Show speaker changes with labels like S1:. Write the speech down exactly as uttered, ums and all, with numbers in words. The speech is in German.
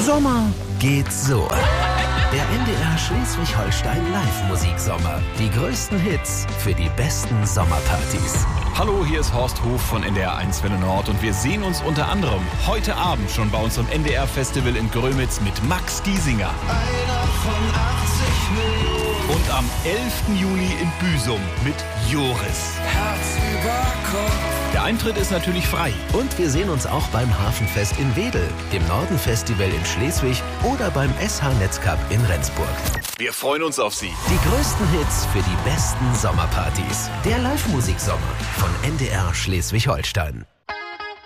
S1: Sommer geht so. Der N D R Schleswig-Holstein Live-Musiksommer. Die größten Hits für die besten Sommerpartys.
S2: Hallo, hier ist Horst Hof von N D R eins Welle Nord und wir sehen uns unter anderem heute Abend schon bei unserem N D R-Festival in Grömitz mit Max Giesinger.
S3: Einer von achtzig Millionen.
S2: Und am elften Juli in Büsum mit Joris.
S3: Herz über Kopf.
S2: Der Eintritt ist natürlich frei.
S1: Und wir sehen uns auch beim Hafenfest in Wedel, dem Norden-Festival in Schleswig oder beim S H Netzcup in Rendsburg.
S2: Wir freuen uns auf Sie.
S1: Die größten Hits für die besten Sommerpartys. Der Live-Musiksommer von N D R Schleswig-Holstein.